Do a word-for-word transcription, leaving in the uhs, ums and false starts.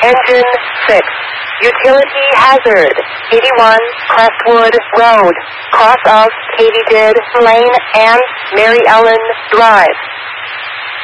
Engine six. Utility hazard. eighty-one Crestwood Road. Cross of Katydid Lane and Mary Ellen Drive.